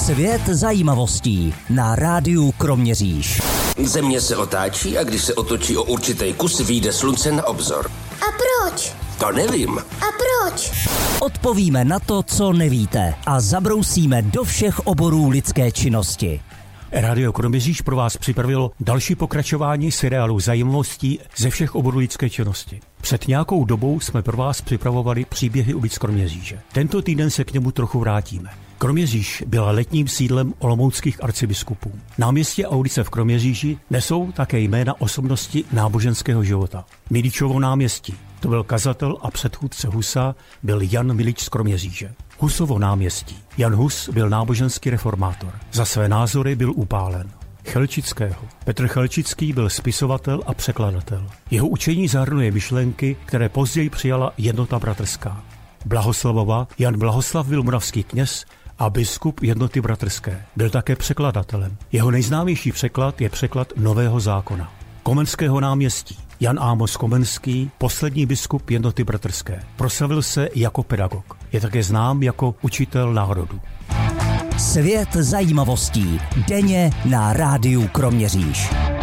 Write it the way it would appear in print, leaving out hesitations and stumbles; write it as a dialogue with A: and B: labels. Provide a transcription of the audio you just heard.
A: Svět zajímavostí na rádiu Kroměříž.
B: Země se otáčí a když se otočí o určitý kus, vyjde slunce na obzor.
C: A proč?
B: To nevím.
C: A proč?
A: Odpovíme na to, co nevíte a zabrousíme do všech oborů lidské činnosti.
D: Rádio Kroměříž pro vás připravilo další pokračování seriálu zajímavostí ze všech oborů lidské činnosti. Před nějakou dobou jsme pro vás připravovali příběhy ulic Kroměříže. Tento týden se k němu trochu vrátíme. Kroměříž byla letním sídlem olomouckých arcibiskupů. Náměstí a ulice v Kroměříži nesou také jména osobnosti náboženského života. Miličovo náměstí, to byl kazatel a předchůdce Husa, byl Jan Milič z Kroměříže. Husovo náměstí. Jan Hus byl náboženský reformátor. Za své názory byl upálen. Chelčického. Petr Chelčický byl spisovatel a překladatel. Jeho učení zahrnuje myšlenky, které později přijala Jednota bratrská. Blahoslavova. Jan Blahoslav byl moravský kněz a biskup Jednoty bratrské. Byl také překladatelem. Jeho nejznámější překlad je překlad Nového zákona. Komenského náměstí. Jan Ámos Komenský, poslední biskup Jednoty bratrské. Proslavil se jako pedagog. Je také znám jako učitel národu.
A: Svět zajímavostí denně na rádiu Kroměříž.